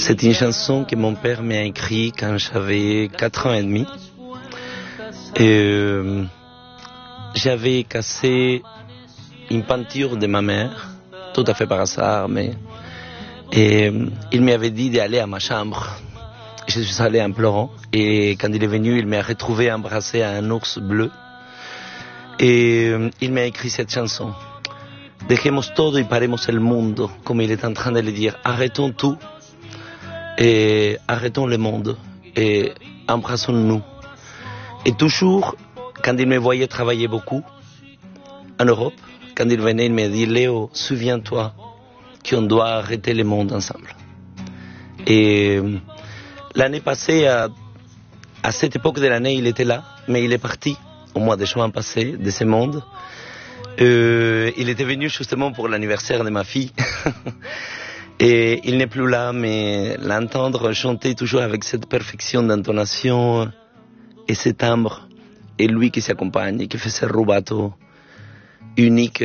C'est une chanson que mon père m'a écrite quand j'avais 4 ans et demi. Et j'avais cassé une peinture de ma mère, tout à fait par hasard, mais il m'avait dit d'aller à ma chambre. Je suis allé en pleurant et quand il est venu, il m'a retrouvé embrassé à un ours bleu et il m'a écrit cette chanson. Dejemos todo y paremos el mundo, comme il est en train de le dire. Arrêtons tout et arrêtons le monde et embrassons-nous. Et toujours, quand il me voyait travailler beaucoup en Europe, quand il venait, il me dit Léo, souviens-toi qu'on doit arrêter le monde ensemble. Et l'année passée, à cette époque de l'année, il était là, mais il est parti au mois de juin passé de ce monde. Il était venu justement pour l'anniversaire de ma fille. Et il n'est plus là, mais l'entendre chanter toujours avec cette perfection d'intonation et ce timbre, et lui qui s'accompagne, et qui fait ce rubato unique,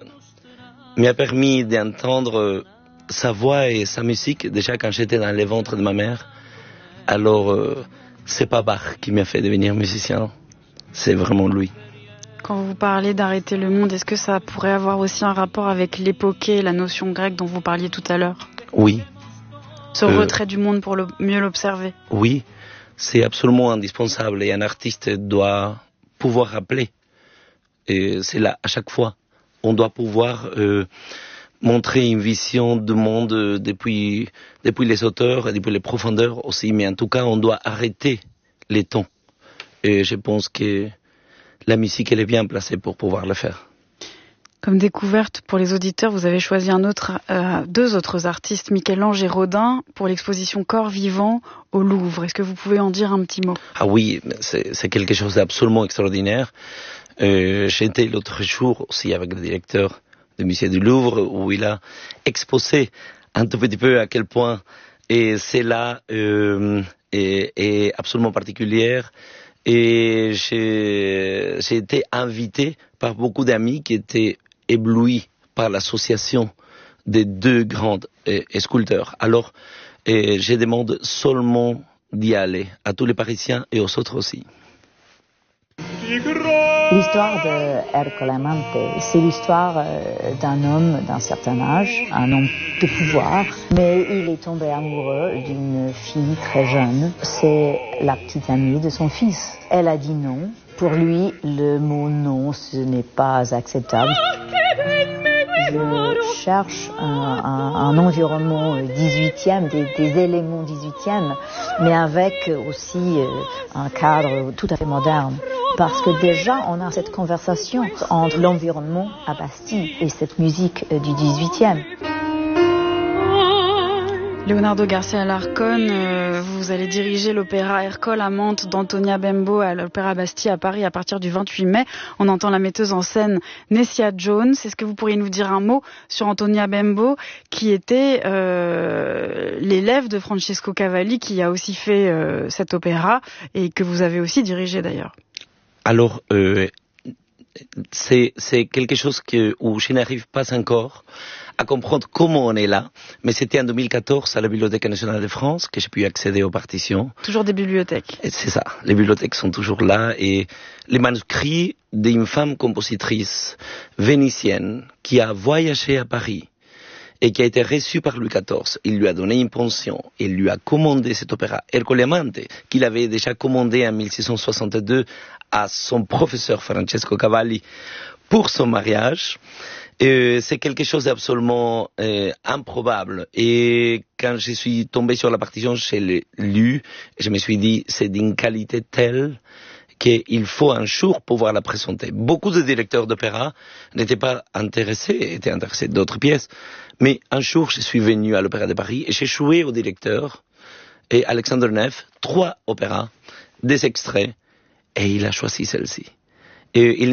m'a permis d'entendre sa voix et sa musique déjà quand j'étais dans le ventre de ma mère. Alors, c'est pas Bach qui m'a fait devenir musicien, c'est vraiment lui. Quand vous parlez d'arrêter le monde, est-ce que ça pourrait avoir aussi un rapport avec l'époquée, la notion grecque dont vous parliez tout à l'heure ? Oui. Ce retrait du monde pour mieux l'observer ? Oui, c'est absolument indispensable et un artiste doit pouvoir rappeler. Et c'est là, à chaque fois, on doit pouvoir montrer une vision du monde depuis les auteurs et depuis les profondeurs aussi, mais en tout cas, on doit arrêter les temps. Et je pense que la musique, elle est bien placée pour pouvoir le faire. Comme découverte pour les auditeurs, vous avez choisi deux autres artistes, Michel-Ange et Rodin, pour l'exposition Corps vivant au Louvre. Est-ce que vous pouvez en dire un petit mot ? Ah oui, c'est quelque chose d'absolument extraordinaire. J'étais l'autre jour aussi avec le directeur du musée du Louvre où il a exposé un tout petit peu à quel point c'est-là est absolument particulière. Et j'ai été invité par beaucoup d'amis qui étaient éblouis par l'association des deux grands sculpteurs. Alors, je demande seulement d'y aller à tous les Parisiens et aux autres aussi. L'histoire de Ercole Amante, c'est l'histoire d'un homme d'un certain âge, un homme de pouvoir, mais il est tombé amoureux d'une fille très jeune. C'est la petite amie de son fils. Elle a dit non. Pour lui, le mot non, ce n'est pas acceptable. Je cherche un environnement 18e, des éléments 18e, mais avec aussi un cadre tout à fait moderne. Parce que déjà, on a cette conversation entre l'environnement à Bastille et cette musique du 18e. Leonardo Garcia Larcón, vous allez diriger l'opéra Ercole Amante d'Antonia Bembo à l'Opéra Bastille à Paris à partir du 28 mai. On entend la metteuse en scène Nessia Jones. Est-ce que vous pourriez nous dire un mot sur Antonia Bembo, qui était l'élève de Francesco Cavalli, qui a aussi fait cet opéra et que vous avez aussi dirigé d'ailleurs? Alors, c'est quelque chose où je n'arrive pas encore à comprendre comment on est là, mais c'était en 2014 à la Bibliothèque nationale de France que j'ai pu accéder aux partitions. Toujours des bibliothèques. Et c'est ça, les bibliothèques sont toujours là et les manuscrits d'une femme compositrice vénitienne qui a voyagé à Paris et qui a été reçue par Louis XIV. Il lui a donné une pension, il lui a commandé cet opéra Ercole Amante, qu'il avait déjà commandé en 1662 à son professeur Francesco Cavalli pour son mariage. C'est quelque chose d'absolument improbable. Et quand je suis tombé sur la partition, je l'ai lu, et je me suis dit, c'est d'une qualité telle qu'il faut un jour pouvoir la présenter. Beaucoup de directeurs d'opéra n'étaient pas intéressés, étaient intéressés d'autres pièces. Mais un jour, je suis venu à l'Opéra de Paris et j'ai joué au directeur et Alexandre Neff 3 opéras, des extraits, et il a choisi celle-ci. Et il